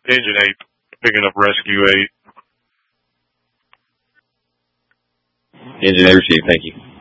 Engine 8, picking up Rescue 8. Engine 8 received, thank you.